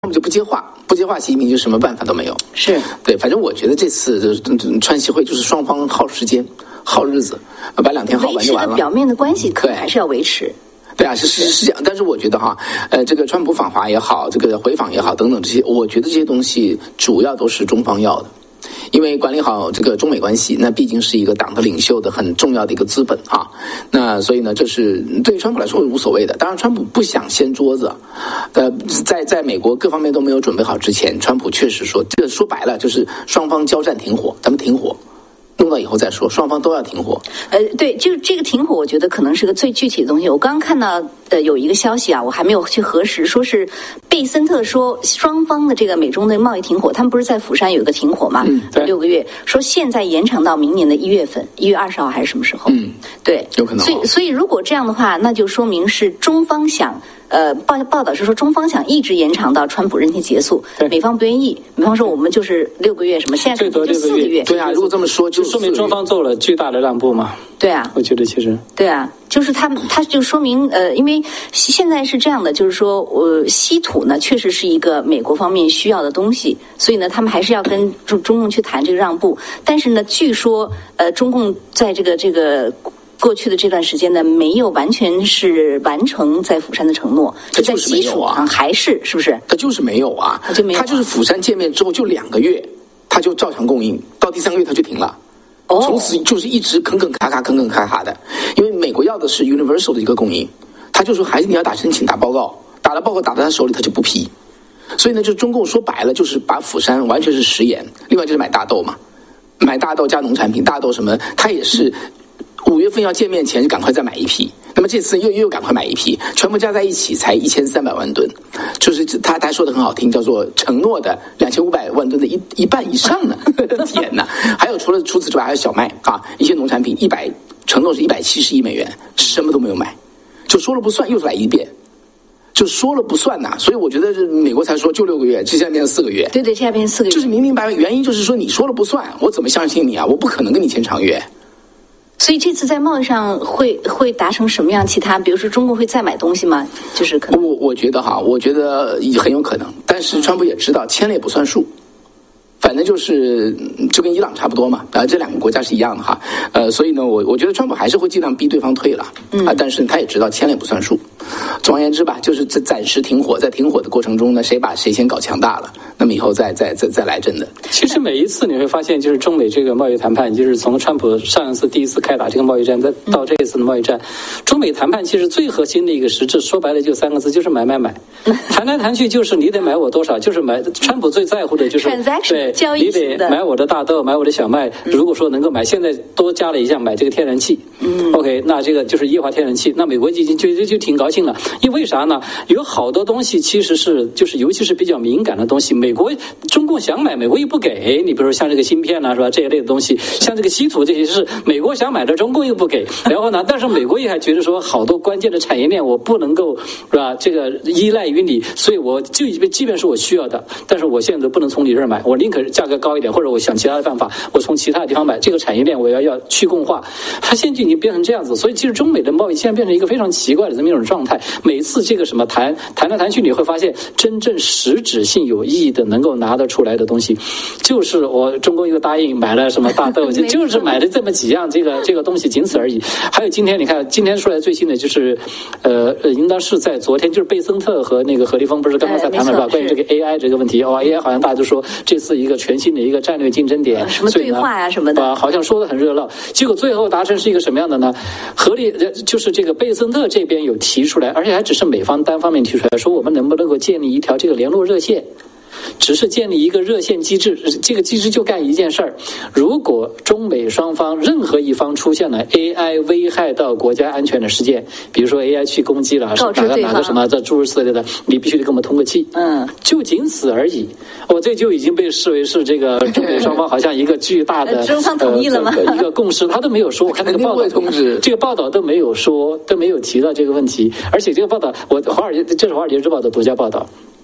就不接话，习近平就什么办法都没有。 是对，反正我觉得这次川习会就是双方耗时间、耗日子，把2天耗完就完了。 维持的表面的关系可能还是要维持。 对啊，是这样。但是我觉得哈，这个川普访华也好，这个回访也好，等等这些，我觉得这些东西主要都是中方要的。因为管理好这个中美关系，那毕竟是一个党的领袖的很重要的一个资本啊。那所以呢，这是对于川普来说无所谓的。当然，川普不想掀桌子。在美国各方面都没有准备好之前，川普确实说，这个说白了就是双方交战停火，咱们停火。弄到以后再说，双方都要停火。 对，就是这个停火，我觉得可能是个最具体的东西。我刚刚看到有一个消息啊，我还没有去核实，说是贝森特说双方的这个美中的贸易停火，他们不是在釜山有一个停火吗？6个月，说现在延长到明年的1月份，1月20号还是什么时候？对， 有可能。 所以如果这样的话，那就说明是中方想。报道是说中方想一直延长到川普任期结束，美方不愿意。美方说我们就是6个月，什么现在最多就4个月。 对啊，如果这么说，就说明中方做了巨大的让步嘛。 对啊， 我觉得其实对啊，就是他就说明因为现在是这样的，就是说稀土呢确实是一个美国方面需要的东西，所以呢他们还是要跟中共去谈这个让步。但是呢，据说中共在这个。过去的这段时间呢，没有完全是完成在釜山的承诺，就在基础上还是不是？ 他就是没有啊，他就是釜山见面之后就2个月，他就照常供应，到第3个月他就停了。从此就是一直吭吭咔咔的，因为美国要的是 universal 的一个供应，他就说还是你要打申请、打报告，打了报告打到他手里他就不批，所以呢，就中共说白了就是把釜山完全是食盐，另外就是买大豆嘛，买大豆加农产品，大豆什么，他也是。5月份要见面前就赶快再买一批，那么这次又赶快买一批，全部加在一起才1300万吨，就是他说的很好听，叫做承诺的2500万吨的一半以上呢。天哪！还有除此之外还有小麦啊，一些农产品承诺是170亿美元，什么都没有买，就说了不算，又来一遍。就说了不算呐，所以我觉得美国才说就6个月，这下变成4个月。 对，这下变成4个月， 就是明白原因就是说你说了不算，我怎么相信你啊？我不可能跟你签长约。 所以这次在贸易上会达成什么样其他？比如说中国会再买东西吗？就是可能我觉得很有可能，但是川普也知道签了也不算数。反正就跟伊朗差不多嘛，这2个国家是一样的哈，所以呢，我觉得川普还是会尽量逼对方退了，但是他也知道签了也不算数。总而言之吧，就是暂时停火，在停火的过程中呢，谁把谁先搞强大了，那么以后再来真的。 其实每一次你会发现，就是中美这个贸易谈判，就是从川普上一次第一次开打这个贸易战，再到这一次的贸易战，中美谈判其实最核心的一个实质，说白了就3个字，就是买，谈来谈去就是你得买我多少，就是买。川普最在乎的就是对。你得买我的大豆，买我的小麦。如果说能够买，现在多加了一项买这个天然气。OK， 那这个就是液化天然气。那美国已经就挺高兴了，因为啥呢？有好多东西其实是就是尤其是比较敏感的东西，中共想买，美国又不给。你比如说像这个芯片啊，是吧？这一类的东西，像这个稀土这些是美国想买的，中共又不给。然后呢，但是美国也还觉得说好多关键的产业链我不能够是吧？这个依赖于你，所以我就即便是我需要的，但是我现在都不能从你这儿买，我宁可价格高一点，或者我想其他的办法，我从其他的地方买。这个产业链我要去共化，它现在已经变成这样子，所以其实中美的贸易现在变成一个非常奇怪的这么一种状态。每次这个什么谈来谈去，你会发现真正实质性有意义的能够拿得出来的东西，就是我中共又答应买了什么大豆，就是买了这么几样这个东西，仅此而已。还有今天你看，今天出来最新的就是应当是在昨天，就是贝森特和那个何立峰不是刚刚在谈了是吧？关于这个 AI 这个问题AI 好像大家都说这次一个全新的一个战略竞争点， 什么对话呀什么的， 好像说得很热闹。结果最后达成是一个什么样的呢？就是这个贝森特这边有提出来，而且还只是美方单方面提出来，说我们能不能够建立一条这个联络热线。只是建立一个热线机制，这个机制就干一件事儿：如果中美双方任何一方出现了 AI 危害到国家安全的事件，比如说 AI 去攻击了，哪个什么这诸如此类的，你必须得给我们通个气。就仅此而已。这就已经被视为是这个中美双方好像一个巨大的中方同意了吗？ 一个共识，他都没有说。我看那个报道，这个报道都没有说，都没有提到这个问题。而且这个报道，这是《华尔街日报》的独家报道。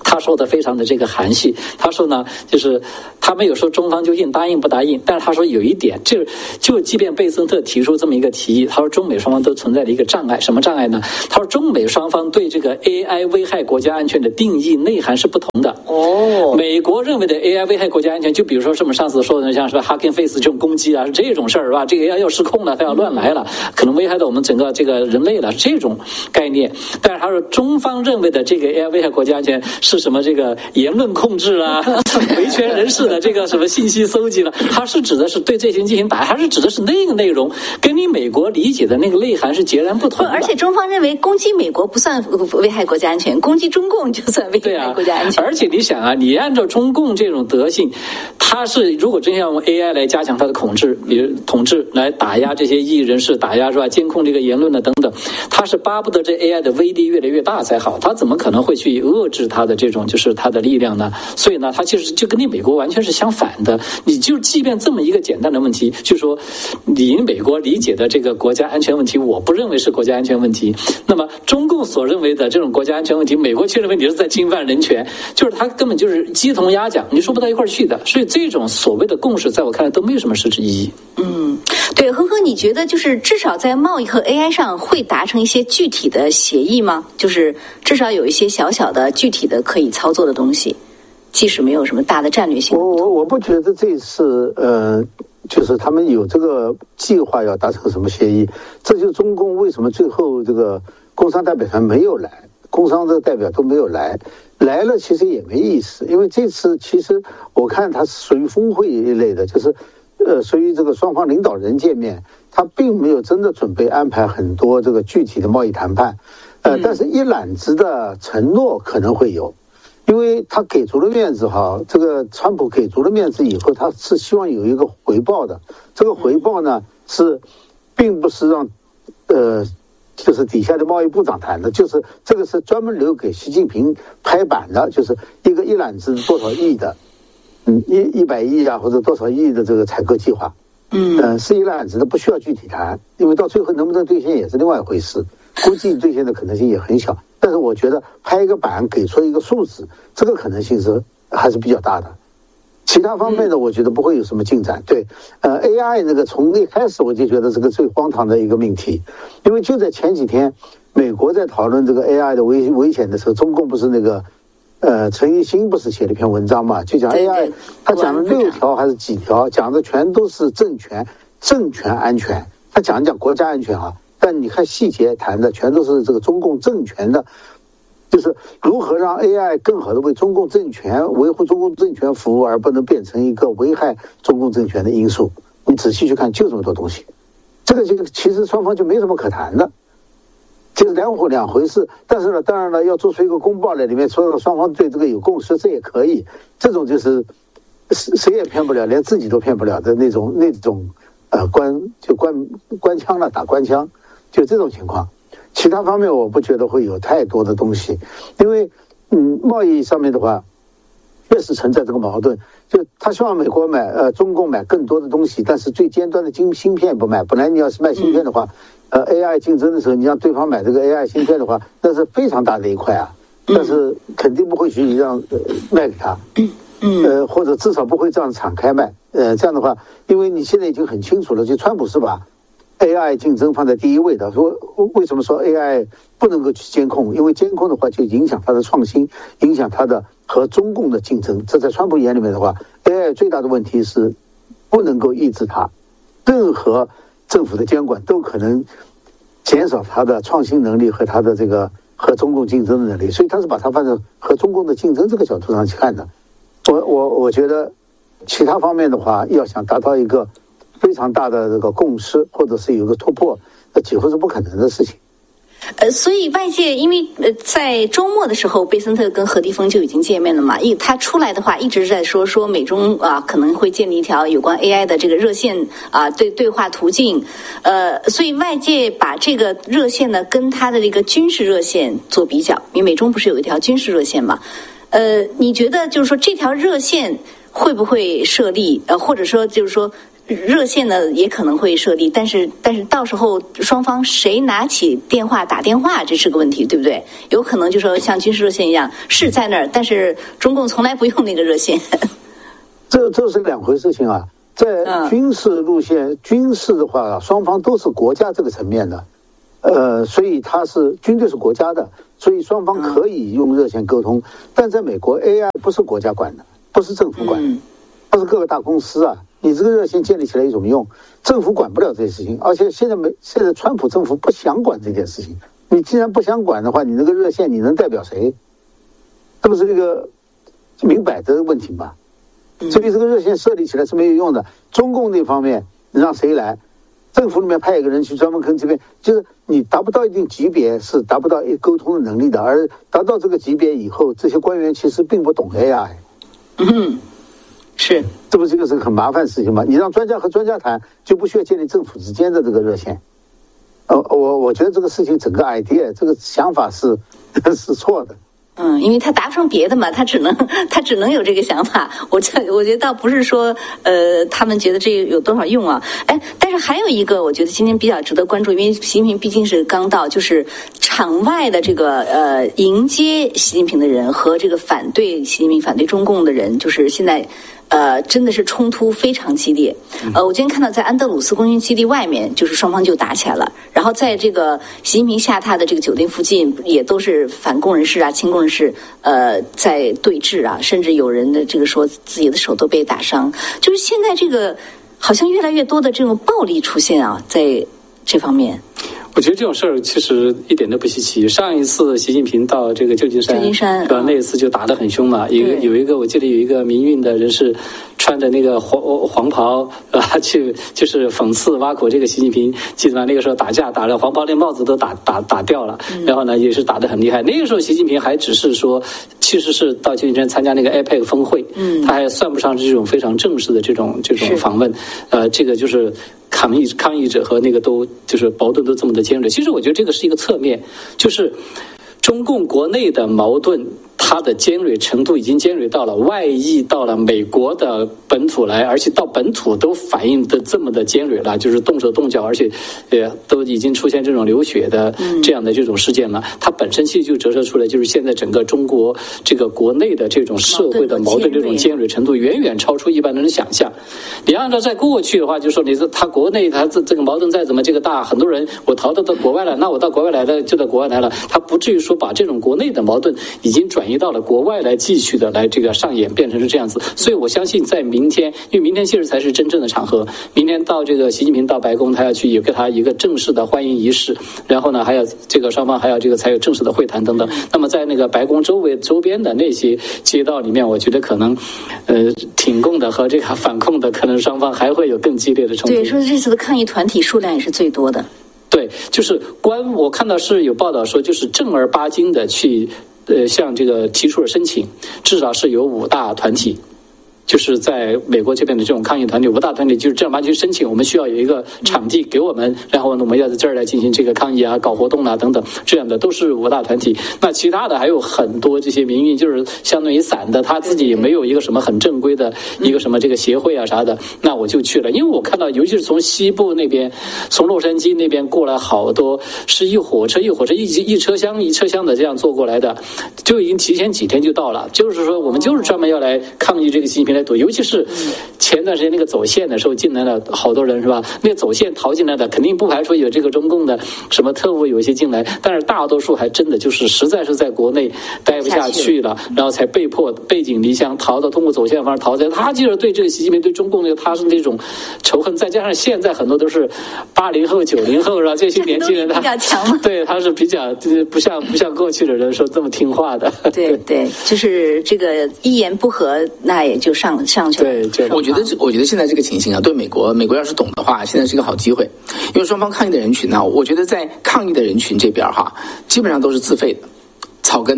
他说的非常的这个含蓄，他说呢，就是他没有说中方究竟答应不答应，但是他说有一点，就即便贝森特提出这么一个提议，他说中美双方都存在了一个障碍，什么障碍呢？他说中美双方对这个 AI 危害国家安全的定义内涵是不同的。美国认为的 AI 危害国家安全，就比如说我们上次说的像是 Hacking Face 这种攻击啊，这种事儿是吧？这个要失控了，它要乱来了，可能危害到我们整个这个人类了，这种概念。但是他说中方认为的这个 AI 危害国家安全是什么？这个言论控制啦，维权人士的这个什么信息搜集了，它是指的是对这些进行打压，还是指的是那个内容，跟你美国理解的那个内涵是截然不同的。 而且中方认为攻击美国不算危害国家安全，攻击中共就算危害国家安全。 而且你想啊，你按照中共这种德性，它是如果真要用 AI 来加强它的统治，比如统治来打压这些异议人士，打压是吧？监控这个言论的等等，它是巴不得这 AI 的威力越来越大才好，它怎么可能会去遏制它的这种就是它的力量呢？所以呢，它其实就跟你美国完全是相反的。你就即便这么一个简单的问题，就说你美国理解的这个国家安全问题，我不认为是国家安全问题，那么中共所认为的这种国家安全问题，美国却认为你是在侵犯人权，就是它根本就是鸡同鸭讲，你说不到一块儿去的。所以这种所谓的共识，在我看来都没有什么实质意义。 对，亨亨，你觉得就是至少在贸易和 AI 上会达成一些具体的协议吗？就是至少有一些小小的具体的可以操作的东西，即使没有什么大的战略性。 我不觉得这次就是他们有这个计划要达成什么协议，这就是中共为什么最后这个工商代表团没有来，工商这个代表都没有来了，其实也没意思，因为这次其实我看它是属于峰会一类的，就是属于这个双方领导人见面，他并没有真的准备安排很多这个具体的贸易谈判，但是一揽子的承诺可能会有，因为他给足了面子哈，这个川普给足了面子以后，他是希望有一个回报的，这个回报呢是并不是让就是底下的贸易部长谈的，就是这个是专门留给习近平拍板的，就是一揽子多少亿的100亿啊，或者多少亿的这个采购计划，是一揽子的，不需要具体谈，因为到最后能不能兑现也是另外一回事，估计兑现的可能性也很小。但是我觉得拍一个板给出一个数字，这个可能性是还是比较大的。其他方面呢，我觉得不会有什么进展。对，AI 那个从一开始我就觉得这个最荒唐的一个命题，因为就在前几天，美国在讨论这个 AI 的危险的时候，中共不是那个陈奕迅不是写了一篇文章嘛，就讲 AI， 他讲了6条还是几条，讲的全都是政权安全，他讲国家安全啊，但你看细节谈的全都是这个中共政权的，就是如何让 AI 更好的为中共政权维护中共政权服务，而不能变成一个危害中共政权的因素。你仔细去看，就这么多东西，这个其实双方就没什么可谈的。就是两回事，但是呢，当然了，要做出一个公报来，里面说双方对这个有共识，这也可以。这种就是谁也骗不了，连自己都骗不了的那种官腔了，打官腔，就这种情况。其他方面我不觉得会有太多的东西，因为贸易上面的话，确实存在这个矛盾，就他希望美国中共买更多的东西，但是最尖端的芯片不卖。本来你要是卖芯片的话。AI 竞争的时候，你让对方买这个 AI 芯片的话，那是非常大的一块啊，但是肯定不会去让卖给他，或者至少不会这样敞开卖，这样的话，因为你现在已经很清楚了，就川普是把 AI 竞争放在第一位的，说为什么说 AI 不能够去监控？因为监控的话就影响它的创新，影响它的和中共的竞争。这在川普眼里面的话 ，AI 最大的问题是不能够抑制它，任何政府的监管都可能减少它的创新能力和它的这个和中共竞争的能力，所以他是把它放在和中共的竞争这个角度上去看的。我觉得其他方面的话，要想达到一个非常大的这个共识，或者是有个突破，那几乎是不可能的事情。 所以外界因为在周末的时候，贝森特跟何立峰就已经见面了嘛。他出来的话一直在说美中可能会建立一条有关 AI 的这个热线对话途径。所以外界把这个热线呢跟他的这个军事热线做比较，因为美中不是有一条军事热线嘛？你觉得就是说这条热线会不会设立？或者说就是说热线呢也可能会设立，但是到时候双方谁拿起电话打电话，这是个问题，对不对？有可能就说像军事热线一样是在那儿，但是中共从来不用那个热线。 这是两回事情啊。在军事路线，军事的话，双方都是国家这个层面的，所以军队是国家的，所以双方可以用热线沟通。但在美国 ，AI 不是国家管的，不是政府管的，不是各个大公司啊。你这个热线建立起来有什么用？政府管不了这些事情，而且现在川普政府不想管这件事情。你既然不想管的话，你那个热线你能代表谁？这不是一个明摆着的问题吗？所以这个热线设立起来是没有用的。中共那方面让谁来？政府里面派一个人去专门跟这边，就是你达不到一定级别是达不到沟通的能力的，而达到这个级别以后，这些官员其实并不懂 AI。 是， 这不是个很麻烦的事情吗？你让专家和专家谈，就不需要建立政府之间的这个热线。我觉得这个事情整个 idea 这个想法是错的。 因为他达不上别的嘛，他只能有这个想法。我觉得倒不是说他们觉得这有多少用啊。但是还有一个，我觉得今天比较值得关注，因为习近平毕竟是刚到，就是场外的这个迎接习近平的人和这个反对习近平、反对中共的人，就是现在。真的是冲突非常激烈。我今天看到在安德鲁斯空军基地外面，就是双方就打起来了。然后在这个习近平下榻的这个酒店附近，也都是反共人士啊、亲共人士，在对峙啊，甚至有人的这个说自己的手都被打伤。就是现在这个好像越来越多的这种暴力出现啊，在这方面。 我觉得这种事儿其实一点都不稀奇。上一次习近平到这个旧金山，那一次就打得很凶嘛。有一个，我记得有一个民运的人士穿着那个黄袍去就是讽刺挖苦这个习近平，记得吗？那个时候打架打了黄袍连帽子都打掉了，然后呢也是打得很厉害。那个时候习近平还只是说，其实是到旧金山参加那个 APEC 峰会，他还算不上这种非常正式的这种访问。这个就是抗议者和那个都就是矛盾都这么的尖锐。其实我觉得这个是一个侧面，就是中共国内的矛盾，它的尖锐程度已经尖锐到了外溢到了美国的本土来，而且到本土都反应的这么的尖锐了，就是动手动脚，而且都已经出现这种流血的这样的这种事件了。它本身其实就折射出来，就是现在整个中国这个国内的这种社会的矛盾这种尖锐程度远远超出一般人的想象。你按照在过去的话，就说他国内他这个矛盾再怎么这个大，很多人我逃到国外了，那我到国外来了就到国外来了，他不至于说把这种国内的矛盾已经转移到了国外来继续的来这个上演，变成是这样子。所以我相信在明天，因为明天其实才是真正的场合，明天到这个习近平到白宫，他要去也给他一个正式的欢迎仪式，然后呢还要这个双方还要这个才有正式的会谈等等。那么在那个白宫周边的那些街道里面，我觉得可能挺共的和这个反共的可能双方还会有更激烈的冲突。 对，说这次的抗议团体数量也是最多的。 对，就是我看到是有报道说，就是正儿八经的去向这个提出了申请，至少是有5大团体。就是在美国这边的这种抗议团体，5大团体就是正儿八经申请，我们需要有一个场地给我们，然后我们要在这儿来进行这个抗议啊、搞活动啊等等，这样的都是5大团体。那其他的还有很多这些民运，就是相当于散的，他自己也没有一个什么很正规的一个什么这个协会啊啥的。那我就去了，因为我看到，尤其是从西部那边，从洛杉矶那边过来好多，是一火车一车厢的这样坐过来的，就已经提前几天就到了。就是说，我们就是专门要来抗议这个习近平。尤其是前段时间那个走线的时候进来了好多人是吧？那个走线逃进来的肯定不排除有这个中共的什么特务有一些进来，但是大多数还真的就是实在是在国内待不下去了，然后才被迫背井离乡逃到通过走线方式逃在。他就是对这个习近平对中共他是那种仇恨，再加上现在很多都是80后90后是吧？这些年轻人对他是比较不像过去的人说这么听话的。 对，就是这个一言不合那也就上去了。 对， 我觉得现在这个情形啊，对美国要是懂的话，现在是一个好机会。因为双方抗议的人群呢，我觉得在抗议的人群这边基本上都是自费的、草根的，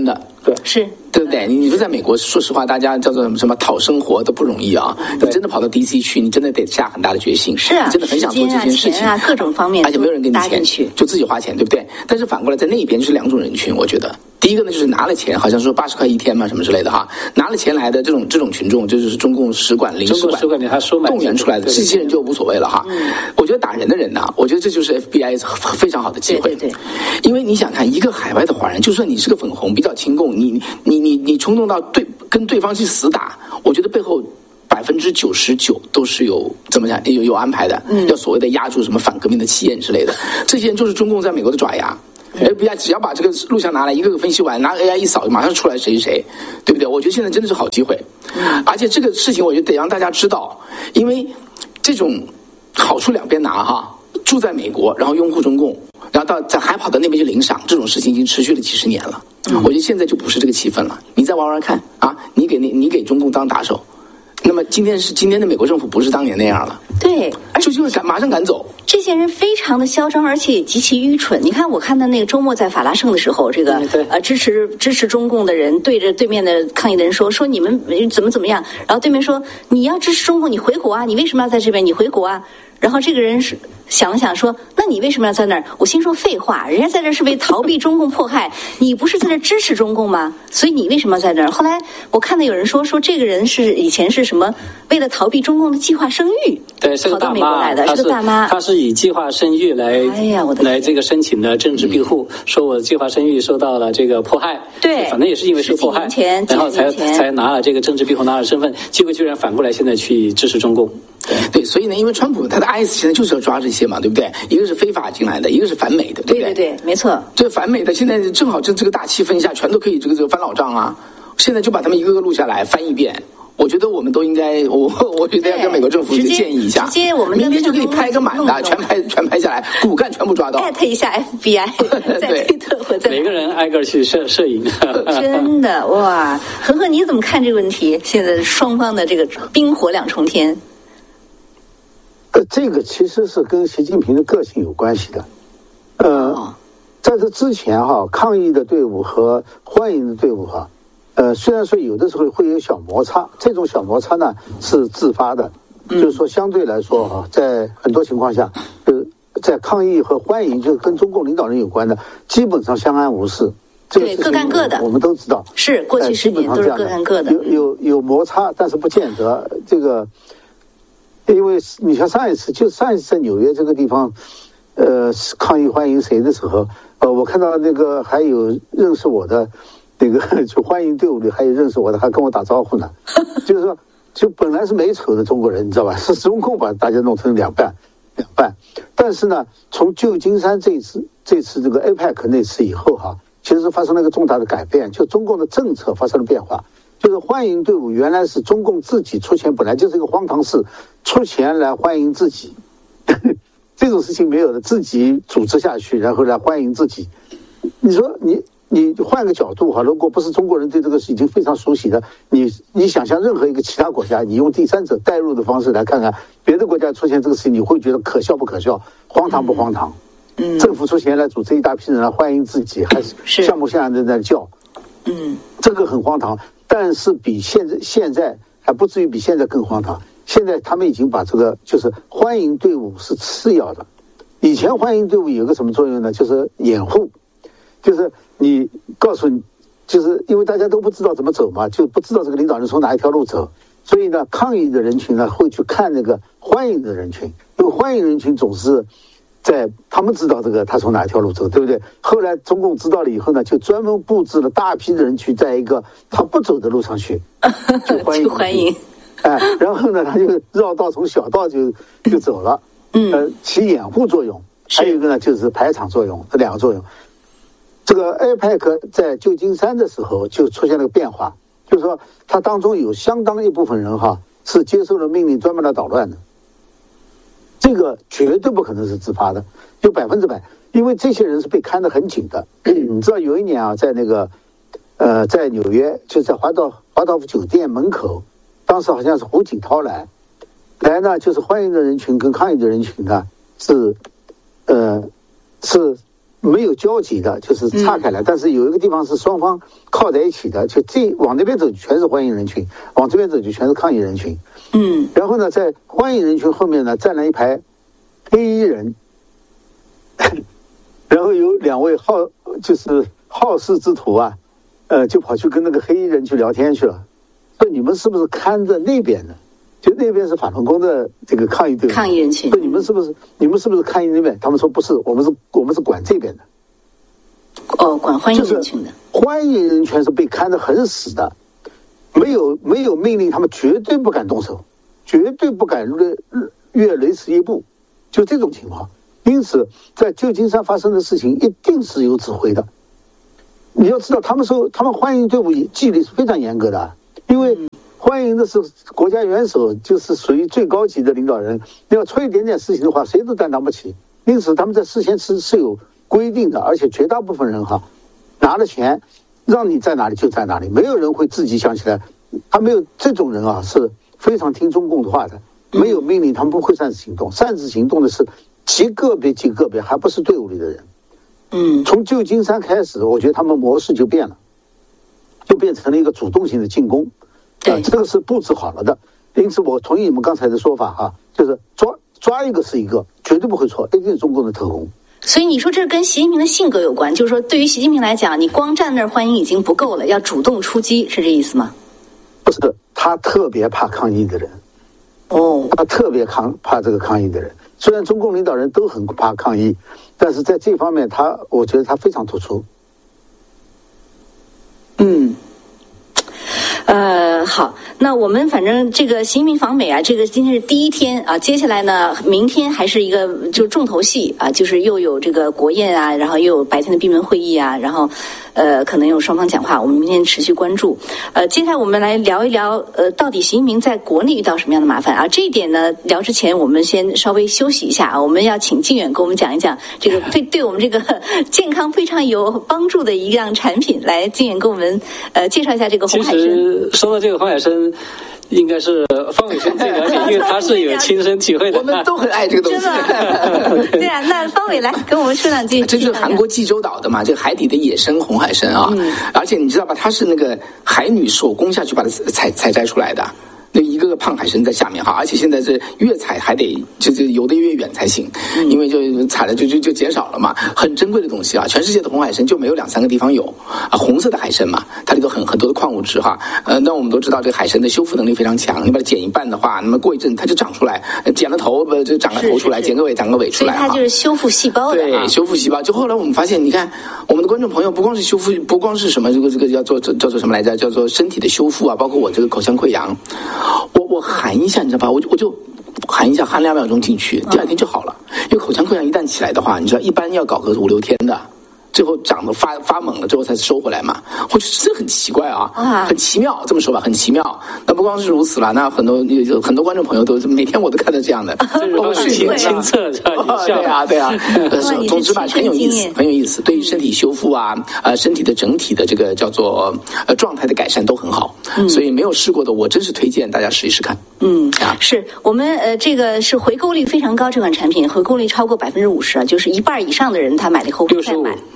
对， 是。 对不对？你说在美国，说实话，大家叫做什么讨生活都不容易啊！你真的跑到 DC 去，你真的得下很大的决心。 是啊， 你真的很想做这件事情各种方面， 而且没有人给你钱，就自己花钱，对不对？但是反过来，在那一边就是两种人群，我觉得。第一个呢，就是拿了钱，好像说80块一天嘛，什么之类的哈，拿了钱来的这种群众，这就是中共使馆、领事馆动员出来的，这些人就无所谓了哈。我觉得打人的人呢，我觉得这就是 FBI 非常好的机会， 对， 因为你想看一个海外的华人，就算你是个粉红，比较亲共，你冲动到跟对方去死打，我觉得背后99%都是有怎么讲有安排的，要所谓的压住什么反革命的气焰之类的，这些人就是中共在美国的爪牙。FBI 只要把这个录像拿来一个个分析完，拿 AI 一扫，马上出来谁，对不对？我觉得现在真的是好机会，而且这个事情我觉得得让大家知道，因为这种好处两边拿哈，住在美国，然后拥护中共，然后还跑到那边去领赏，这种事情已经持续了几十年了。我觉得现在就不是这个气氛了，你再玩玩看啊，你给中共当打手。那么今天的美国政府不是当年那样了， 对， 就是马上赶走。 这些人非常的嚣张，而且也极其愚蠢。你看，我看到那个周末在法拉盛的时候，这个支持中共的人对着对面的抗议的人说你们怎么样？然后对面说你要支持中共，你回国啊！你为什么要在这边？你回国啊！然后这个人是想了想说，那你为什么要在那儿？我心说废话，人家在这是为逃避中共迫害，你不是在这支持中共吗？所以你为什么要在那儿？后来我看到有人说这个人是以前是什么为了逃避中共的计划生育， 对，是个大妈， 是个大妈， 她是以计划生育来这个申请的政治庇护，说我计划生育受到了这个迫害， 对， 反正也是因为受迫害，然后才拿了这个政治庇护，拿了身份，结果居然反过来现在去支持中共。 对，所以呢，因为川普他的 IS 现在就是要抓这些嘛，对不对？一个是非法进来的，一个是反美的，对不对？ 对，没错。 这反美的现在正好这个大气氛下，全都可以这个翻老账啊！现在就把他们一个个录下来翻一遍。我觉得我们都应该，我觉得要跟美国政府建议一下， 直接我们明天就可以拍个满的，全拍下来，骨干全部抓到， 艾特一下 FBI， 在推特或者每个人挨个去摄影。 真的哇，何你怎么看这个问题？现在双方的这个冰火两重天。 这个其实是跟习近平的个性有关系的。在这之前哈，抗议的队伍和欢迎的队伍哈，虽然说有的时候会有小摩擦，这种小摩擦呢是自发的，就是说相对来说哈，在很多情况下，在抗议和欢迎就是跟中共领导人有关的，基本上相安无事。 对，各干各的， 我们都知道， 是过去10年都是各干各的， 有摩擦，但是不见得这个。因为你像上一次在纽约这个地方，抗议欢迎谁的时候，我看到那个还有认识我的那个就欢迎队伍里还有认识我的，还跟我打招呼呢。就是说，就本来是没仇的中国人，你知道吧？是中共把大家弄成两半。但是呢，从旧金山这次这个 APEC 那次以后哈，其实发生了一个重大的改变，就中共的政策发生了变化。就是欢迎队伍原来是中共自己出钱，本来就是一个荒唐事，出钱来欢迎自己，这种事情没有的，自己组织下去，然后来欢迎自己。你说你换个角度哈，如果不是中国人对这个事已经非常熟悉的，你想象任何一个其他国家，你用第三者带入的方式来看看别的国家出现这个事情，你会觉得可笑不可笑，荒唐不荒唐？政府出钱来组织一大批人来欢迎自己，还是像模像样的在叫，这个很荒唐。但是比现在还不至于比现在更荒唐。现在他们已经把这个就是欢迎队伍是次要的。以前欢迎队伍有个什么作用呢？就是掩护，就是你告诉你，就是因为大家都不知道怎么走嘛，就不知道这个领导人从哪一条路走，所以呢，抗议的人群呢会去看那个欢迎的人群，因为欢迎人群总是在他们知道这个他从哪一条路走，对不对？后来中共知道了以后呢，就专门布置了大批的人去在一个他不走的路上去欢迎， 然后呢，他就绕道从小道就走了，起掩护作用。还有一个呢，就是排场作用，这两个作用。这个 APEC 在旧金山的时候就出现了个变化，就是说它当中有相当一部分人哈是接受了命令专门来捣乱的。这个绝对不可能是自发的，就100%，因为这些人是被看得很紧的。你知道有一年啊，在那个在纽约，就在华道夫酒店门口，当时好像是胡锦涛来呢，就是欢迎的人群跟抗议的人群呢是没有交集的，就是岔开了，但是有一个地方是双方靠在一起的，就往那边走全是欢迎人群，往这边走就全是抗议人群。然后呢，在欢迎人群后面呢站了一排黑衣人，然后有2位好事之徒啊，就跑去跟那个黑衣人去聊天去了，说你们是不是看着那边的？就那边是法轮功的这个抗议队伍， 抗议人群。 说你们是不是抗议那边？他们说不是，我们是管这边的。 管欢迎人群的。 欢迎人群是被看得很死的，没有命令，他们绝对不敢动手，绝对不敢越雷池一步，就这种情况。因此，在旧金山发生的事情一定是有指挥的。你要知道，他们欢迎队伍纪律是非常严格的，因为欢迎的是国家元首，就是属于最高级的领导人。你要出一点点事情的话，谁都担当不起。因此，他们在事先是有规定的，而且绝大部分人拿了钱，让你在哪里就在哪里，没有人会自己想起来。他没有这种人是非常听中共的话的，没有命令他们不会擅自行动。擅自行动的是极个别，还不是队伍里的人。从旧金山开始，我觉得他们模式就变了，就变成了一个主动性的进攻。这个是布置好了的。因此，我同意你们刚才的说法就是抓一个是一个，绝对不会错，一定是中共的特工。 所以你说这跟习近平的性格有关，就是说对于习近平来讲，你光站那儿欢迎已经不够了，要主动出击，是这意思吗？ 不是，他特别怕抗议的人。他特别怕这个抗议的人。虽然中共领导人都很怕抗议，但是在这方面我觉得他非常突出。 好，那我们反正这个习近平访美这个今天是第1天接下来呢，明天还是一个就是重头戏就是又有这个国宴然后又有白天的闭门会议然后可能有双方讲话，我们明天持续关注。接下来我们来聊一聊到底习近平在国内遇到什么样的麻烦这一点呢，聊之前我们先稍微休息一下我们要请靖远给我们讲一讲这个对我们这个健康非常有帮助的一样产品。来，靖远给我们介绍一下这个红海参。 其实说到这个红海参，应该是方伟生最了解，因为他是有亲身体会的。 我们都很爱这个东西。 对那方伟来跟我们说两句。 这就是韩国济州岛的嘛，这个海底的野生红海参而且你知道吧，它是那个海女手工下去把它采摘出来的。那一个个胖海参在下面而且现在是越采还得就是游得越远才行，因为就采了就减少了嘛，很珍贵的东西全世界的红海参就没有2-3个地方有红色的海参嘛，它里头很多的矿物质那我们都知道这个海参的修复能力非常强，你把它剪一半的话，那么过一阵它就长出来，剪了头就长个头出来，剪个尾长个尾出来， 所以它就是修复细胞的对，修复细胞。就后来我们发现，你看我们的观众朋友不光是修复，不光是什么这个叫做什么来着，叫做身体的修复包括我这个口腔溃疡，我含一下你知道吧，我就含一下，含2秒钟进去，第2天就好了。因为口腔溃疡一旦起来的话，你知道一般要搞个5-6天的，最后长得发猛了之后才收回来嘛。我觉得这很奇怪很奇妙，这么说吧，很奇妙。那不光是如此了，那很多观众朋友都每天我都看到这样的， 就是亲测对总之吧，很有意思，对于身体修复身体的整体的这个叫做状态的改善都很好。所以没有试过的，我真是推荐大家试一试看。 是我们这个是回购率非常高，这款产品回购率超过50%就是1半以上的人他买了以后会再买。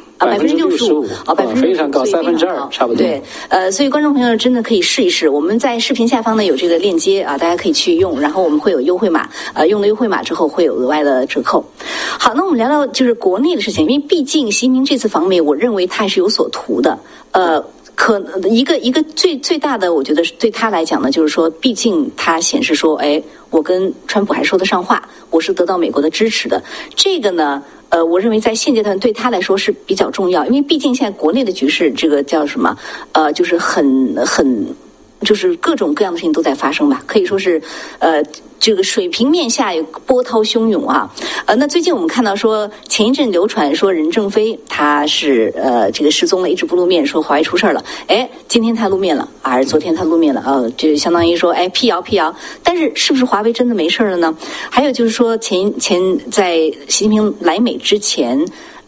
65%非常高，2%差不多。 对，所以观众朋友真的可以试一试。我们在视频下方呢有这个链接大家可以去用，然后我们会有优惠码，用了优惠码之后会有额外的折扣。好，那我们聊聊就是国内的事情，因为毕竟习近平这次访美，我认为他还是有所图的。可能一个最大的，我觉得对他来讲呢，就是说，毕竟他显示说，我跟川普还说得上话，我是得到美国的支持的。这个呢，我认为在现阶段对他来说是比较重要，因为毕竟现在国内的局势，这个叫什么？就是很就是各种各样的事情都在发生吧，可以说是这个水平面下有波涛汹涌那最近我们看到说，前一阵流传说任正非他是这个失踪了，一直不露面，说华为出事了。今天他露面了，还是昨天他露面了就相当于说辟谣。但是不是华为真的没事了呢？还有就是说前在习近平来美之前。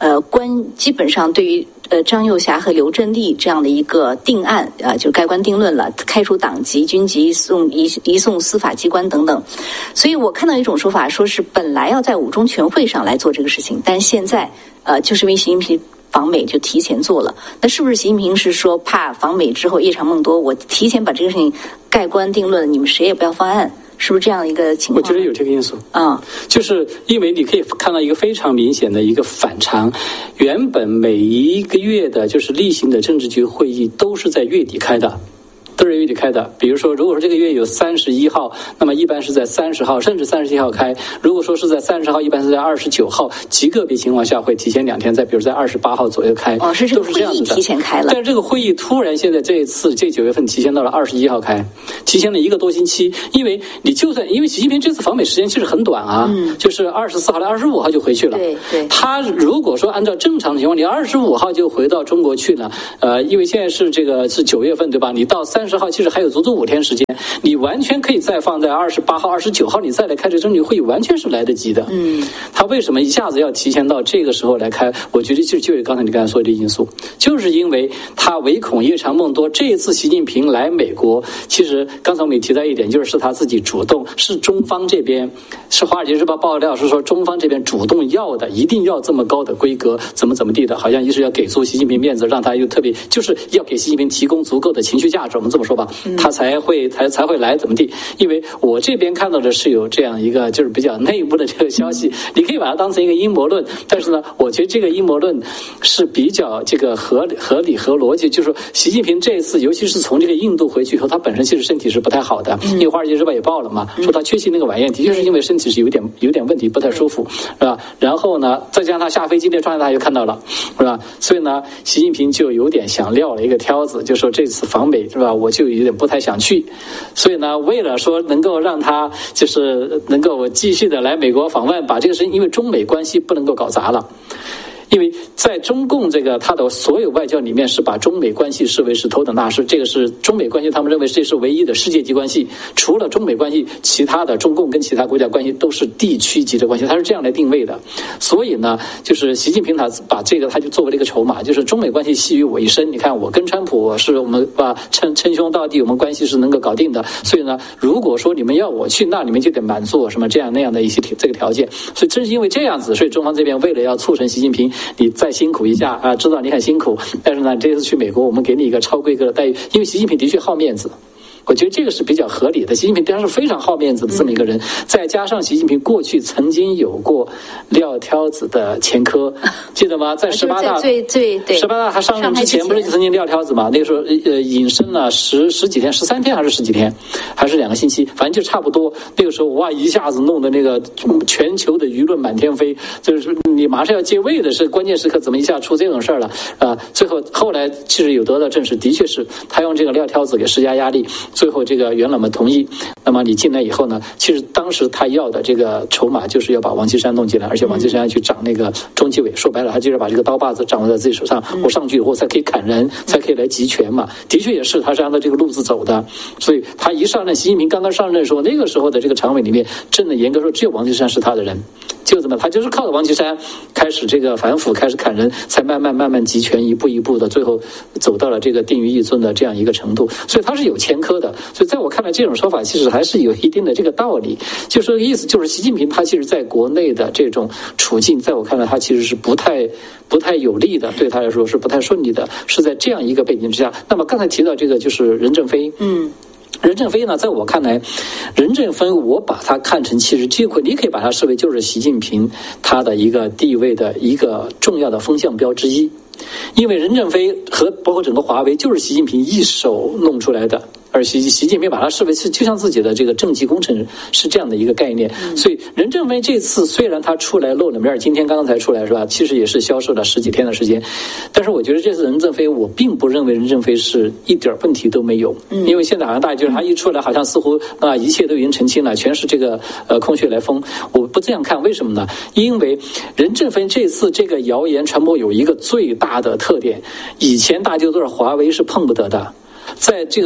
基本上对于张幼霞和刘振利这样的一个定案就盖棺定论了，开除党籍、军籍，移送司法机关等等。所以我看到一种说法，说是本来要在5中全会上来做这个事情，但现在就是因为习近平访美就提前做了。那是不是习近平是说怕访美之后夜长梦多，我提前把这个事情盖棺定论，你们谁也不要翻案？是不是这样一个情况？ 我觉得有这个因素就是因为你可以看到一个非常明显的一个反常，原本每一个月的就是例行的政治局会议都是在月底开的。都是月底开的，比如说，如果说这个月有31号，那么一般是在30号甚至31号开；如果说是在30号，一般是在29号，极个别情况下会提前2天，比如在28号左右开。 是这个会议提前开了。 但是这个会议突然现在这一次这9月份提前到了21号开，提前了1个多星期。因为因为习近平这次访美时间其实很短就是24号到25号就回去了。 对。 他如果说按照正常的情况，你25号就回到中国去了，因为现在是9月份对吧？你到30号其实还有足足5天时间，你完全可以再放在28号、29号，你再来开这政治会议，完全是来得及的。他为什么一下子要提前到这个时候来开？我觉得就是刚才你刚才说的这个因素，就是因为他唯恐夜长梦多。这一次习近平来美国，其实刚才我们也提到一点，就是他自己主动，是中方这边，是《华尔街日报》爆料是说中方这边主动要的，一定要这么高的规格，怎么地的，好像一是要给足习近平面子，让他又特别就是要给习近平提供足够的情绪价值，我们这么说吧，他才会来怎么地。因为我这边看到的是有这样一个就是比较内部的这个消息，你可以把它当成一个阴谋论，但是呢，我觉得这个阴谋论是比较这个合理和逻辑。就是说习近平这一次，尤其是从这个印度回去以后，他本身其实身体是不太好的，因为《华尔街日报》也报了嘛，说他缺席那个晚宴，的确是因为身体是有点问题，不太舒服，是吧？然后呢，再加上他下飞机那状态，大家又看到了，是吧？所以呢，习近平就有点想撂了一个挑子，就说这次访美是吧，我就有点不太想去。所以呢，为了说能够让他就是能够继续的来美国访问，把这个事情，因为中美关系不能够搞砸了。因为在中共他的所有外交里面是把中美关系视为是头等大事，这个是中美关系，他们认为这是唯一的世界级关系，除了中美关系，其他的中共跟其他国家关系都是地区级的关系，他是这样来定位的。所以呢，就是习近平他把这个他就作为了一个筹码，就是中美关系系于我一身，你看我跟川普是我们称兄道弟，我们关系是能够搞定的。所以呢，如果说你们要我去，那你们就得满足我什么这样那样的一些这个条件。所以正是因为这样子，所以中方这边为了要促成习近平你再辛苦一下知道你很辛苦，但是呢，这次去美国我们给你一个超规格的待遇，因为习近平的确好面子。我觉得这个是比较合理的。习近平当然是非常好面子的这么一个人，再加上习近平过去曾经有过撂挑子的前科，记得吗？在18大18大他上任之前不是曾经撂挑子吗？那个时候隐身了十几天，13天还是10几天，还是2个星期，反正就差不多。那个时候哇，一下子弄得那个全球的舆论满天飞，就是你马上要接位的是关键时刻，怎么一下出这种事儿了最后来其实有得到证实，的确是他用这个撂挑子给施加压力。最后这个元老们同意，那么你进来以后呢，其实当时他要的这个筹码就是要把王岐山弄进来，而且王岐山去掌那个中纪委，说白了他就是把这个刀把子掌握在自己手上，我上去以后才可以砍人，才可以来集权嘛。的确也是他是按照这个路子走的。所以他一上任，习近平刚刚上任的时候，那个时候的这个常委里面真的严格说只有王岐山是他的人，就这么他就是靠着王岐山开始这个反腐，开始砍人，才慢慢集权，一步一步的最后走到了这个定于一尊的这样一个程度。所以他是有前科的。所以在我看来，这种说法其实还是有一定的这个道理，就说意思就是习近平他其实在国内的这种处境，在我看来他其实是不太有利的，对他来说是不太顺利的，是在这样一个背景之下。那么刚才提到这个就是任正非，任正非呢，在我看来，任正非我把他看成其实你可以把他视为就是习近平他的一个地位的一个重要的风向标之一，因为任正非和包括整个华为就是习近平一手弄出来的。而习近平把它视为是就像自己的这个政绩工程是这样的一个概念，所以任正非这次虽然他出来露了面，今天刚刚才出来是吧？其实也是消失了10几天的时间，但是我觉得这次任正非，我并不认为任正非是一点问题都没有，因为现在好像大家就是他一出来，好像似乎一切都已经澄清了，全是这个空穴来风。我不这样看，为什么呢？因为任正非这次这个谣言传播有一个最大的特点，以前大家都是华为是碰不得的。在这个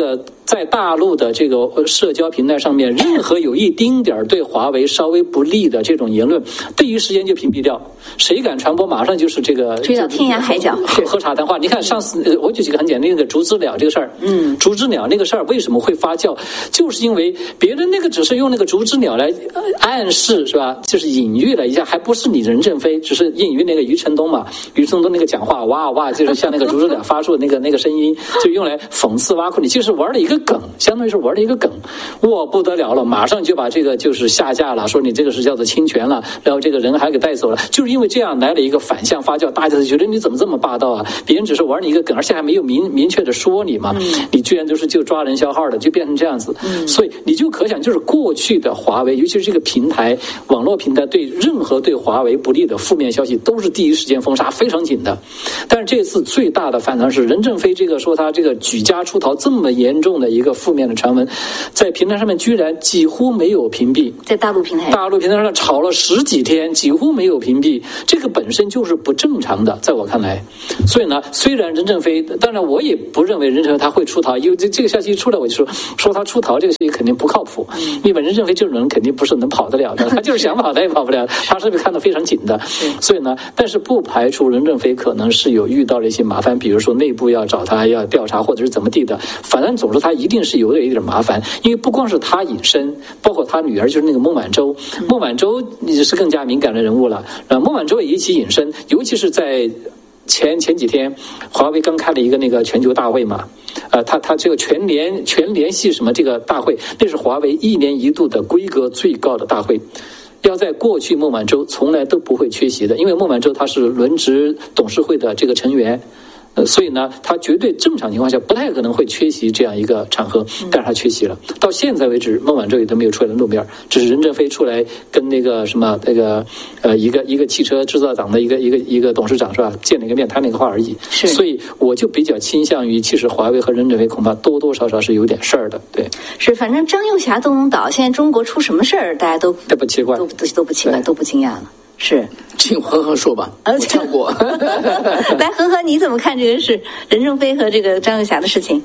在大陆的这个社交平台上面，任何有一丁点对华为稍微不利的这种言论，第一时间就屏蔽掉。谁敢传播，马上就是这个追到天涯海角， 喝茶谈话。你看上次我就举个很简单那个竹枝鸟这个事儿，竹枝鸟那个事儿为什么会发酵，就是因为别人那个只是用那个竹枝鸟来暗示，是吧？就是隐喻了一下，还不是你任正非，只是隐喻那个余承东嘛。余承东那个讲话哇哇，就是像那个竹枝鸟发出的那个声音，就用来讽刺挖苦你，就是玩了一个梗，相当于是玩了一个梗。哇，不得了了，马上就把这个就是下架了，说你这个是叫做侵权了，然后这个人还给带走了，就是因为这样来了一个反向发酵，大家就觉得你怎么这么霸道啊？别人只是玩你一个梗，而且还没有明确的说你嘛，你居然就抓人消耗的，就变成这样子。所以你就可想，就是过去的华为，尤其是这个平台网络平台，对任何对华为不利的负面消息都是第一时间封杀，非常紧的。但是这次最大的反弹是任正非这个说他这个举家出逃这么严重的一个负面的传闻，在平台上面居然几乎没有屏蔽， 在大陆平台上炒了10几天，几乎没有屏蔽，这个本身就是不正常的，在我看来。所以呢，虽然任正非，当然我也不认为任正非他会出逃，因为这个消息一出来，我就说他出逃这个消息肯定不靠谱，因为任正非这种人肯定不是能跑得了的，他就是想跑他也跑不了，他是被看得非常紧的。所以呢，但是不排除任正非可能是有遇到了一些麻烦，比如说内部要找他要调查，或者是怎么地的，反正总之他一定是有一点麻烦，因为不光是他隐身，包括他女儿就是那个孟晚舟也是更加敏感的人物了，孟晚舟也一起隐身，尤其是在前几天，华为刚开了一个那个全球大会嘛，他这个全联系什么这个大会，那是华为1年1度的规格最高的大会。要在过去孟晚舟从来都不会缺席的，因为孟晚舟她是轮值董事会的这个成员，所以呢，他绝对正常情况下不太可能会缺席这样一个场合，但是他缺席了。到现在为止，孟晚舟也都没有出来露面，只是任正非出来跟那个什么一个汽车制造厂的一个董事长是吧，见了一个面，谈了一个话而已。 是， 所以我就比较倾向于，其实华为和任正非恐怕多多少少是有点事儿的。对， 是，反正张幼霞都能倒，现在中国出什么事儿，大家都不奇怪， 都不奇怪，都不惊讶了。是， 请恒河说吧，我跳过。 来，恒河，你怎么看这个事？任正非和这个张幼霞的事情？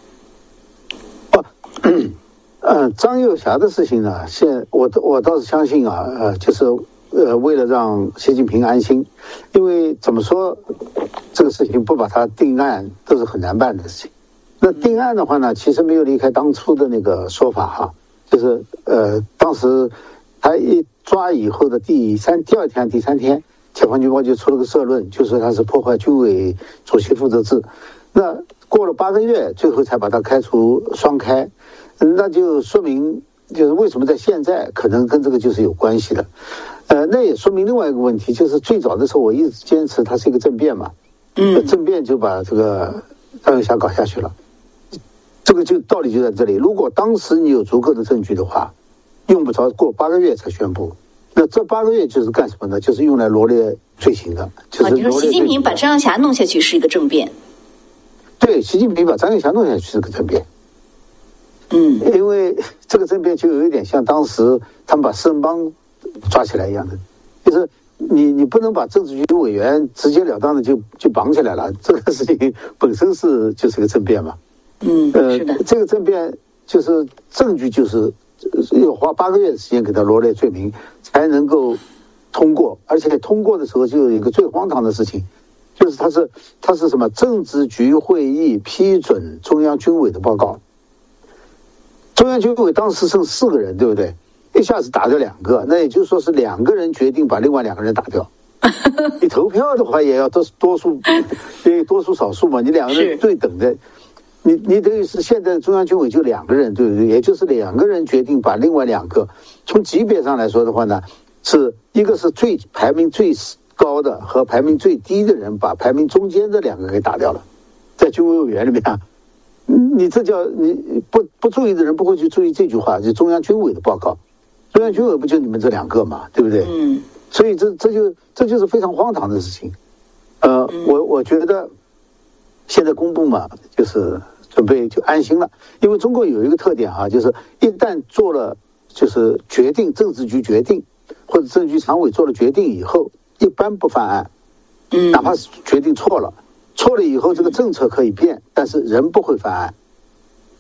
张幼霞的事情呢，我倒是相信啊，就是为了让习近平安心，因为怎么说，这个事情不把它定案都是很难办的事情。那定案的话呢，其实没有离开当初的那个说法哈，就是当时他一抓以后的第二天、第3天，解放军报就出了个社论，就说他是破坏军委主席负责制。那过了8个月，最后才把他开除双开，那就说明就是为什么在现在可能跟这个就是有关系的。那也说明另外一个问题，就是最早的时候我一直坚持它是一个政变嘛，政变就把这个张幼霞搞下去了。这个就道理就在这里，如果当时你有足够的证据的话，用不着过8个月才宣布。那这8个月就是干什么呢？就是用来罗列罪行的。就是你说习近平把张幼霞弄下去是一个政变？ 对，习近平把张幼霞弄下去是个政变。因为这个政变就有一点像当时他们把四人帮抓起来一样的，就是你不能把政治局委员直截了当的就绑起来了，这个事情本身就是个政变嘛。 是的， 这个政变就是证据就是要花8个月的时间给他罗列罪名才能够通过，而且通过的时候就有一个最荒唐的事情，就是他是什么政治局会议批准中央军委的报告，中央军委当时剩4个人，对不对？一下子打掉2个，那也就是说是2个人决定把另外2个人打掉。你投票的话也要多数少数嘛，你2个人对等的。你等于是现在中央军委就2个人，对不对？也就是2个人决定把另外2个，从级别上来说的话呢，是一个是排名最高的和排名最低的人把排名中间的2个给打掉了，在军委委员里面啊，你这叫你不注意的人不会去注意这句话，就中央军委的报告，中央军委不就你们这2个嘛，对不对？所以这就是非常荒唐的事情。我觉得现在公布嘛，就是准备就安心了，因为中国有一个特点啊，就是一旦做了就是决定，政治局决定或者政治局常委做了决定以后，一般不翻案，哪怕是决定错了以后这个政策可以变，但是人不会翻案。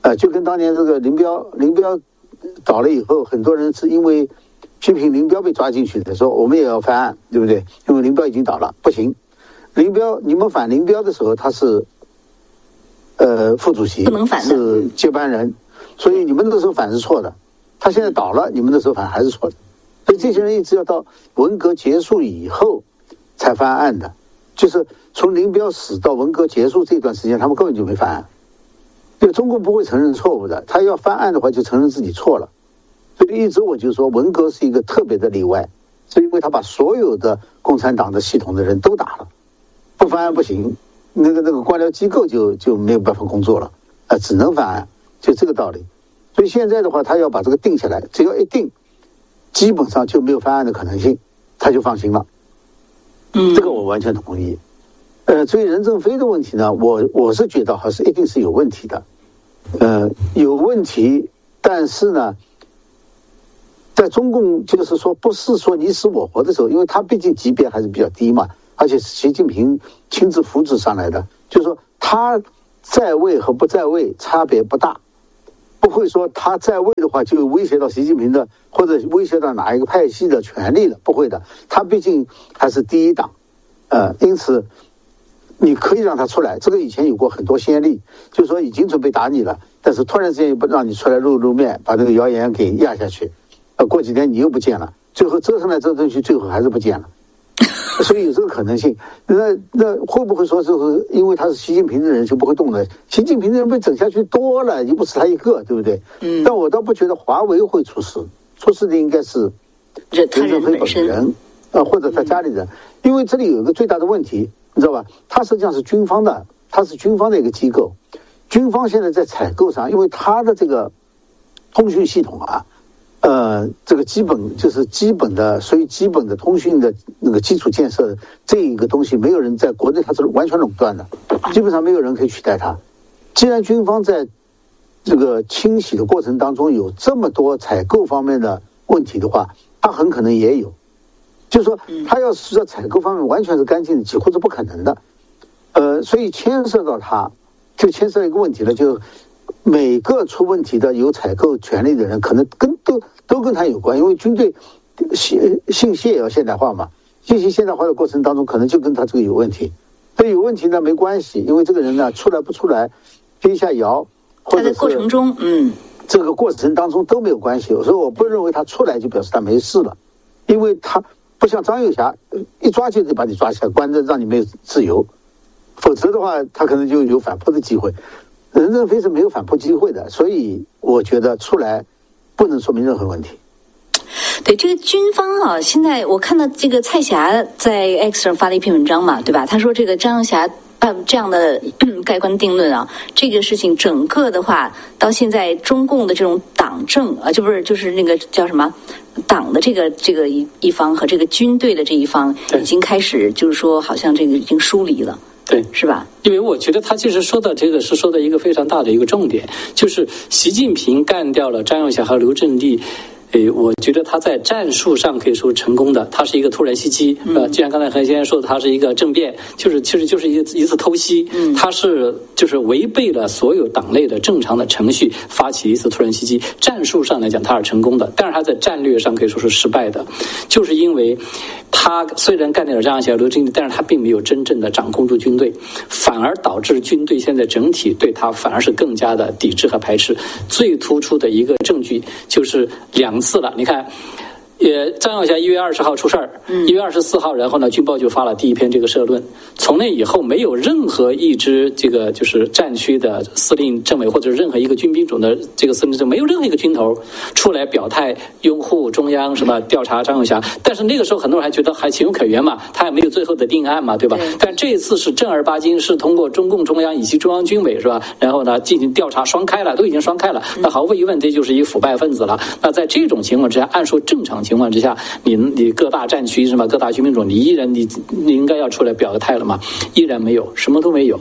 就跟当年这个林彪倒了以后，很多人是因为批评林彪被抓进去的，说我们也要翻案，对不对？因为林彪已经倒了，不行。林彪，你们反林彪的时候，他是副主席， 不能反的， 是接班人，所以你们那时候反是错的。他现在倒了，你们那时候反还是错的。所以这些人一直要到文革结束以后才翻案的，就是从林彪死到文革结束这段时间，他们根本就没翻案。因为中共不会承认错误的，他要翻案的话就承认自己错了。所以一直我就说文革是一个特别的例外，是因为他把所有的共产党的系统的人都打了，不翻案不行，那个官僚机构就没有办法工作了，只能翻案，就这个道理。所以现在的话，他要把这个定下来，只要一定，基本上就没有翻案的可能性，他就放心了。这个我完全同意。至于任正非的问题呢，我是觉得还是一定是有问题的，有问题，但是呢，在中共就是说不是说你死我活的时候，因为他毕竟级别还是比较低嘛，而且是习近平亲自扶植上来的，就是说他在位和不在位差别不大，不会说他在位的话就威胁到习近平的或者威胁到哪一个派系的权利了，不会的，他毕竟还是第一党，因此你可以让他出来，这个以前有过很多先例，就是说已经准备打你了，但是突然之间又不让你出来露面，把这个谣言给压下去，过几天你又不见了，最后折腾来折腾去，最后还是不见了，所以有这个可能性。那会不会说就是因为他是习近平的人就不会动了？习近平的人被整下去多了，又不是他一个，对不对？但我倒不觉得华为会出事，出事的应该是任正非本人，或者他家里人，因为这里有一个最大的问题。你知道吧？它实际上是军方的，它是军方的一个机构。军方现在在采购上，因为它的这个通讯系统啊，这个基本的，所以基本的通讯的那个基础建设这一个东西，没有人在国内它是完全垄断的，基本上没有人可以取代它。既然军方在这个清洗的过程当中有这么多采购方面的问题的话，它很可能也有。就是说，他要是在采购方面完全是干净的，几乎是不可能的。所以牵涉到他，就牵涉一个问题了，就是每个出问题的有采购权利的人，可能都跟他有关，因为军队信息也要现代化嘛，信息现代化的过程当中，可能就跟他这个有问题。这有问题呢没关系，因为这个人呢出来不出来，接一下摇，或者是过程中， 这个过程当中都没有关系。所以我不认为他出来就表示他没事了，因为他不像张幼霞一抓就得把你抓起来关着，让你没有自由，否则的话他可能就有反扑的机会。任正非是没有反扑机会的，所以我觉得出来不能说明任何问题。 对这个军方啊，现在我看到这个蔡霞在 X 上发了一篇文章嘛，对吧？他说这个张幼霞这样的盖棺定论啊，这个事情整个的话，到现在中共的这种党政啊，就是那个叫什么党的这个一方和这个军队的这一方，已经开始就是说，好像这个已经疏离了。 对， 是吧？ 因为我觉得他其实说的这个是说的一个非常大的一个重点，就是习近平干掉了张幼霞和刘振利。我觉得他在战术上可以说成功的，他是一个突然袭击，就像刚才何先生说的，他是一个政变，其实就是一次偷袭，他是就是违背了所有党内的正常的程序，发起一次突然袭击。战术上来讲他是成功的，但是他在战略上可以说是失败的，就是因为他虽然干掉了张幼霞、刘振利，但是他并没有真正的掌控住军队，反而导致军队现在整体对他反而是更加的抵制和排斥。最突出的一个证据就是2次了，你看，张幼霞1月20号出事儿，1月24号，然后呢，军报就发了第一篇这个社论。从那以后，没有任何一支这个就是战区的司令政委或者任何一个军兵种的这个司令政，没有任何一个军头出来表态拥护中央什么调查张幼霞。但是那个时候很多人还觉得还情有可原嘛，他也没有最后的定案嘛，对吧？但这一次是正儿八经是通过中共中央以及中央军委是吧？然后呢进行调查，双开了，都已经双开了。那毫无疑问，这就是一个腐败分子了。那在这种情况之下，按说正常情况之下，你各大战区什么各大军兵种，你依然你应该要出来表个态了嘛？依然没有，什么都没有。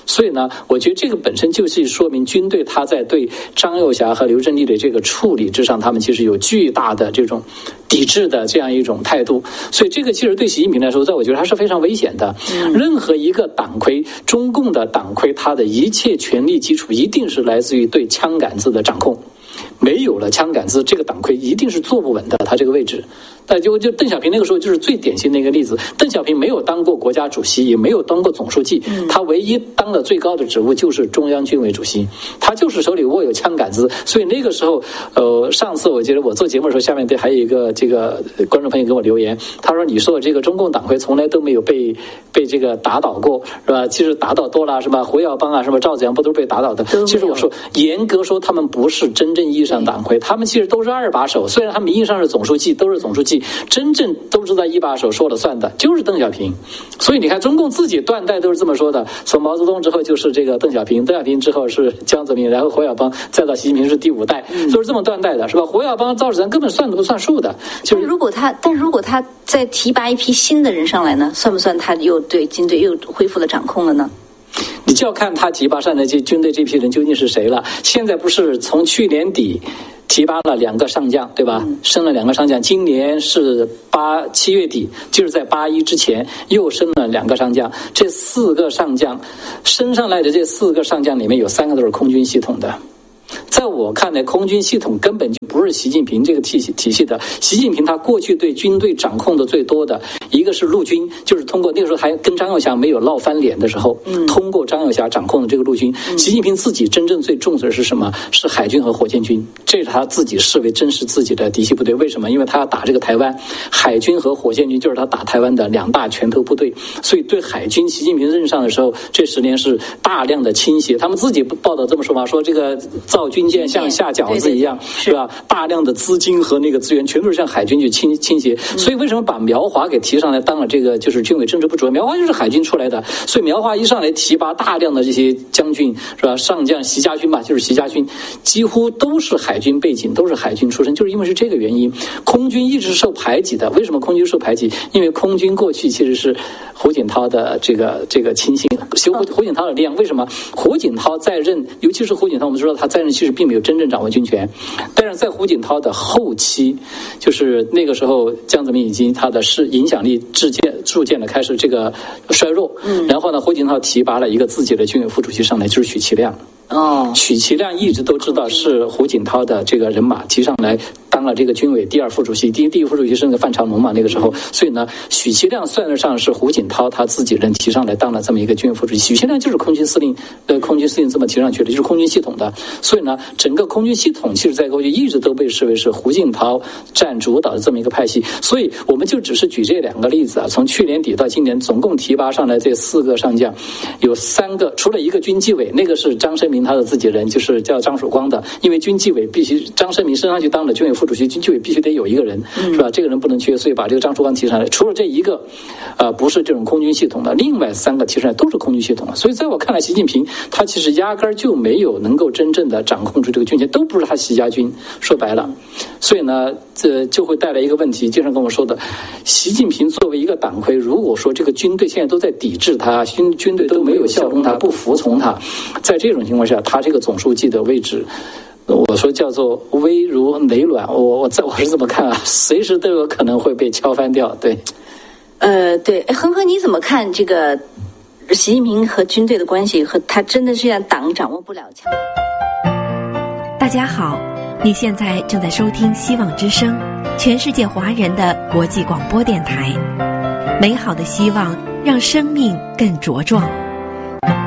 所以呢，我觉得这个本身就是说明军队他在对张幼霞和刘振利的这个处理之上，他们其实有巨大的这种抵制的这样一种态度。所以这个其实对习近平来说，在我觉得还是非常危险的。任何一个党魁，中共的党魁，他的一切权力基础一定是来自于对枪杆子的掌控。没有了枪杆子，这个党魁一定是坐不稳的，他这个位置。但就邓小平那个时候就是最典型的一个例子。邓小平没有当过国家主席，也没有当过总书记，他唯一当的最高的职务就是中央军委主席，他就是手里握有枪杆子。所以那个时候，上次我觉得我做节目的时候，下面还有一个这个观众朋友给我留言，他说你说这个中共党魁从来都没有被这个打倒过，是吧？其实打倒多了，是吧？胡耀邦啊，什么赵子阳不都是被打倒的？其实我说严格说，他们不是真正意义上党魁，他们其实都是二把手。虽然他名义上是总书记，都是总书记，真正都是在一把手说了算的，就是邓小平。所以你看，中共自己断代都是这么说的：从毛泽东之后就是这个邓小平，邓小平之后是江泽民，然后胡耀邦，再到习近平是第5代，都是这么断代的，是吧？胡耀邦、赵子阳根本算都不算数的。 但如果他再提拔一批新的人上来呢，算不算他又对军队又恢复了掌控了呢？ 你就要看他提拔上来这军队这批人究竟是谁了。现在不是从去年底提拔了2个上将，对吧？升了2个上将，今年是7月底，就是在8·1之前又升了2个上将。这4个上将升上来的这4个上将里面有3个都是空军系统的。在我看来，空军系统根本就不是习近平这个体系的。习近平他过去对军队掌控的最多的一个是陆军，就是通过那个时候还跟张幼霞没有闹翻脸的时候，通过张幼霞掌控的这个陆军。习近平自己真正最重视的是什么？是海军和火箭军，这是他自己视为真实自己的嫡系部队。为什么？因为他要打这个台湾，海军和火箭军就是他打台湾的2大拳头部队。所以对海军，习近平任上的时候，这10年是大量的倾斜。他们自己报道这么说嘛，说这个造军舰像下饺子一样，是吧？大量的资金和那个资源全都是向海军去倾斜。所以为什么把苗华给提上来当了这个就是军委政治部主任？苗华就是海军出来的，所以苗华一上来提拔大量的这些将军，是吧？上将习家军吧，就是习家军，几乎都是海军背景，都是海军出身，就是因为是这个原因。空军一直受排挤的。为什么空军受排挤？因为空军过去其实是胡锦涛的这个亲信，胡锦涛的力量。为什么胡锦涛在任，尤其是胡锦涛，我们知道他在任其实并没有真正掌握军权，但是在胡锦涛的后期，就是那个时候江泽民已经他的影响力逐渐的开始这个衰弱，然后呢，胡锦涛提拔了一个自己的军委副主席上来，就是许其亮。许其亮一直都知道是胡锦涛的这个人马提上来当了这个军委第2副主席，第一副主席是那个范长龙嘛，那个时候，所以呢，许其亮算得上是胡锦涛他自己人提上来当了这么一个军委副主席。许其亮就是空军司令这么提上去的，就是空军系统的。所以呢，整个空军系统其实在过去一直都被视为是胡锦涛占主导的这么一个派系。所以我们就只是举这2个例子啊，从去年底到今年，总共提拔上来这4个上将，有3个，除了一个军纪委，那个是张生民他的自己人，就是叫张曙光的，因为军纪委必须张生民升上去当了军委副主席，军纪委必须得有一个人，是吧？这个人不能缺，所以把这个张曙光提上来。除了这一个，不是这种空军系统的，另外3个提上来都是空军系统的。所以在我看来，习近平他其实压根儿就没有能够真正的掌控住这个军权，都不是他习家军，说白了。所以呢，这就会带来一个问题，经常跟我说的，习近平作为一个党魁，如果说这个军队现在都在抵制他，军队都没有效忠他，不服从他，在这种情况下，他这个总书记的位置，我说叫做危如累卵，我是这么看啊，随时都有可能会被敲翻掉。对， 对，恒河你怎么看这个习近平和军队的关系？和他真的是让党掌握不了枪？ 大家好，你现在正在收听希望之声，全世界华人的国际广播电台。美好的希望，让生命更茁壮。